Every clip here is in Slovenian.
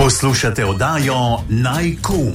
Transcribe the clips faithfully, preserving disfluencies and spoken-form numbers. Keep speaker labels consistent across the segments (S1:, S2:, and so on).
S1: Poslušate oddajo Naj kum.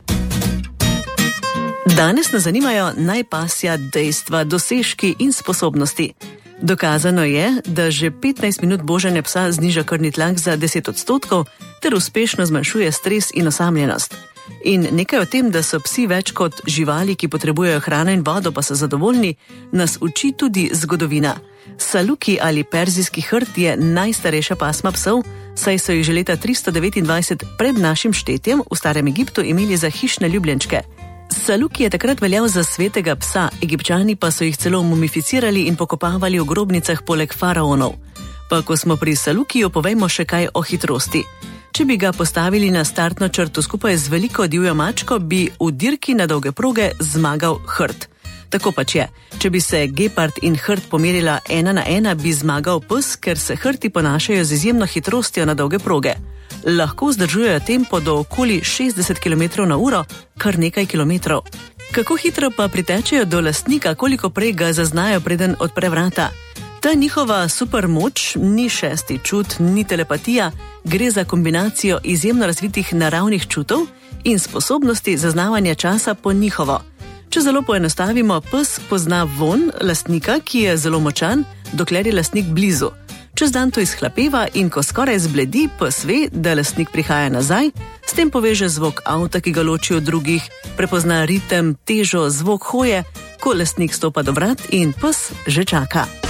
S2: Danes nas zanimajo najpasja dejstva, dosežki in sposobnosti. Dokazano je, da že petnajst minut božanja psa zniža krvni tlak za deset odstotkov ter uspešno zmanjšuje stres in osamljenost. In nekaj o tem, da so psi več kot živali, ki potrebujejo hrano in vodo, pa so zadovoljni, nas uči tudi zgodovina. Saluki ali perzijski hrt je najstarejša pasma psov, saj so jih že leta tristo devetindvajset pred našim štetjem v starem Egiptu imeli za hišne ljubljenčke. Saluki je takrat veljal za svetega psa, Egipčani pa so jih celo mumificirali in pokopavali v grobnicah poleg faraonov. Pa ko smo pri Salukiju, povejmo še kaj o hitrosti. Če bi ga postavili na startno črto skupaj z veliko divjo mačko, bi v dirki na dolge proge zmagal hrt. Tako pač je. Če bi se gepard in hrt pomerila ena na ena, bi zmagal pes, ker se hrti ponašajo z izjemno hitrostjo na dolge proge. Lahko vzdržujejo tempo do okoli šestdeset kilometrov na uro, kar nekaj kilometrov. Kako hitro pa pritečejo do lastnika, koliko prej ga zaznajo, preden odpre vrata? Ta njihova super moč ni šesti čut, ni telepatija, gre za kombinacijo izjemno razvitih naravnih čutov in sposobnosti zaznavanja časa po njihovo. Če zelo poenostavimo, pes pozna vonj lastnika, ki je zelo močan, dokler je lastnik blizu. Čez dan to izhlapeva in ko skoraj zbledi, pes ve, da lastnik prihaja nazaj, s tem poveže zvok avta, ki ga loči od drugih, prepozna ritem, težo, zvok hoje, ko lastnik stopa do vrat in pes že čaka.